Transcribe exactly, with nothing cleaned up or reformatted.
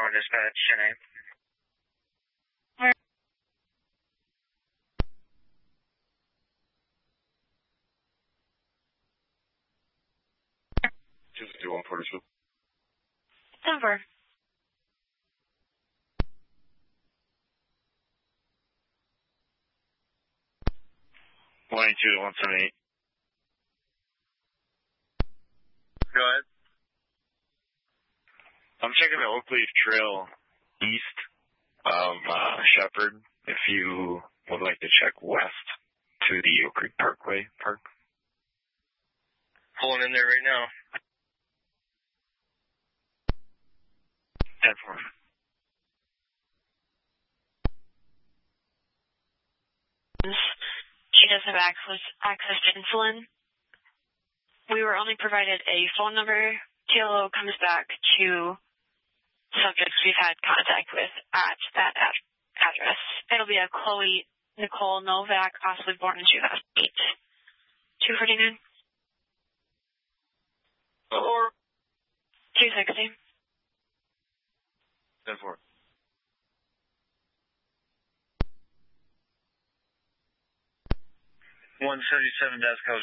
one dispatch, your name? two fifty-one forty-two. Denver. one eighty-two to one seventy-eight. Go ahead. I'm checking the Oak Leaf Trail east of uh, Shepherd. If you would like to check west to the Oak Creek Parkway Park. Pulling in there right now. ten four. She does have access, access to insulin. We were only provided a phone number. T L O comes back to subjects we've had contact with at that ad- address. It'll be a Chloe Nicole Novak, possibly born in two thousand eight. two forty-nine. Or two sixty. ten four. one seventy-seven Dasco